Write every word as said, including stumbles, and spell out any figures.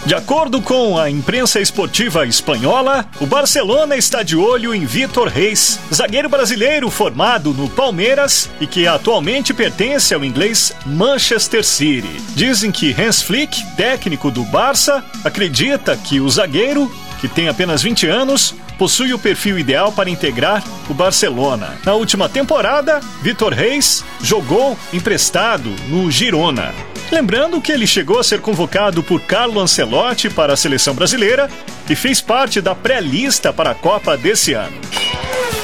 De acordo com a imprensa esportiva espanhola, o Barcelona está de olho em Vítor Reis, zagueiro brasileiro formado no Palmeiras e que atualmente pertence ao inglês Manchester City. Dizem que Hans Flick, técnico do Barça, acredita que o zagueiro, que tem apenas vinte anos, possui o perfil ideal para integrar o Barcelona. Na última temporada, Vítor Reis jogou emprestado no Girona. Lembrando que ele chegou a ser convocado por Carlo Ancelotti para a seleção brasileira e fez parte da pré-lista para a Copa desse ano.